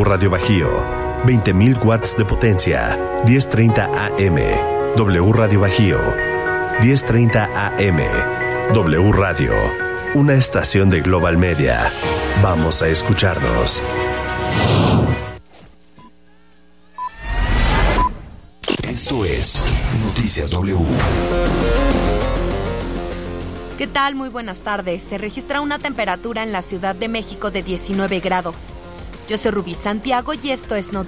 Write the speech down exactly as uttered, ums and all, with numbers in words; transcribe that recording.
Radio Bajío, veinte mil watts de potencia, diez treinta A M. W Radio Bajío, diez treinta A M. W Radio, una estación de Global Media. Vamos a escucharnos. Esto es Noticias W. ¿Qué tal? Muy buenas tardes. Se registra una temperatura en la Ciudad de México de diecinueve grados. Yo soy Rubí Santiago y esto es Noticias.